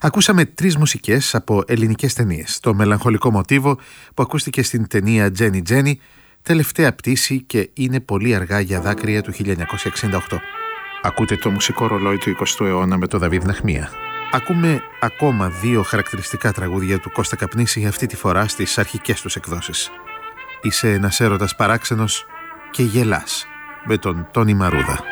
Ακούσαμε 3 μουσικές από ελληνικές ταινίες. Το μελαγχολικό μοτίβο που ακούστηκε στην ταινία «Τζένι Τζένι», «Τελευταία πτήση» και «Είναι πολύ αργά για δάκρυα» του 1968. Ακούτε το μουσικό ρολόι του 20ου αιώνα με τον Δαβίδ Ναχμία. Ακούμε ακόμα 2 χαρακτηριστικά τραγούδια του Κώστα Καπνίση, αυτή τη φορά στις αρχικές τους εκδόσεις. «Είσαι ένας έρωτας παράξενος» και «Γελάς» με τον Τόνι Μαρούδα.